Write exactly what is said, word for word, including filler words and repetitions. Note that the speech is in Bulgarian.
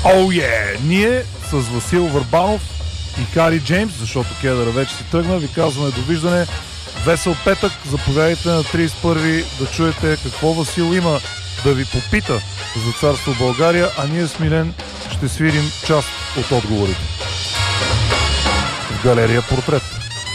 Оу е! Ние с Васил Върбанов и Хари Джеймс, защото Кедъра вече си тръгна, ви казваме довиждане. Весел петък, заповядайте на тридесет и първи да чуете какво Васил има да ви попита за царство България, а ние с Милен ще свирим част от отговорите в галерия Портрет.